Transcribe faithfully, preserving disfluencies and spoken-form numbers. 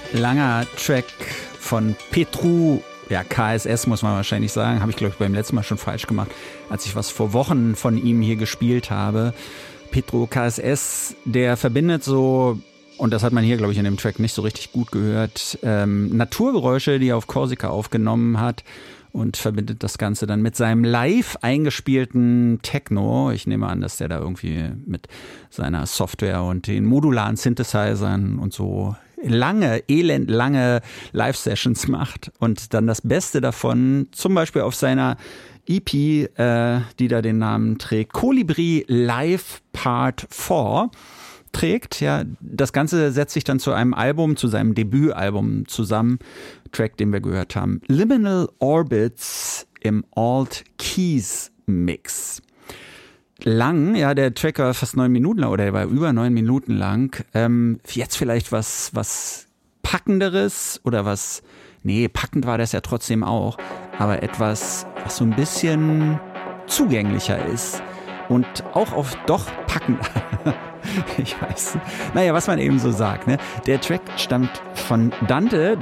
Langer Track von Petru, ja K S S muss man wahrscheinlich sagen, habe ich glaube ich beim letzten Mal schon falsch gemacht, als ich was vor Wochen von ihm hier gespielt habe. Petru K S S, der verbindet so, und das hat man hier glaube ich in dem Track nicht so richtig gut gehört, ähm, Naturgeräusche, die er auf Korsika aufgenommen hat, und verbindet das Ganze dann mit seinem live eingespielten Techno. Ich nehme an, dass der da irgendwie mit seiner Software und den modularen Synthesizern und so lange, elendlange Live-Sessions macht und dann das Beste davon zum Beispiel auf seiner E P, äh, die da den Namen trägt, Kolibri Live Part vier trägt. Ja, das Ganze setzt sich dann zu einem Album, zu seinem Debütalbum zusammen. Track, den wir gehört haben, Liminal Orbits im Alt Keys Mix. Lang, ja, der Track war fast neun Minuten lang, oder der war über neun Minuten lang. Ähm, jetzt vielleicht was, was Packenderes oder was, nee, packend war das ja trotzdem auch, aber etwas, was so ein bisschen zugänglicher ist und auch auf doch packend. Ich weiß. Naja, was man eben so sagt, ne? Der Track stammt von Dante.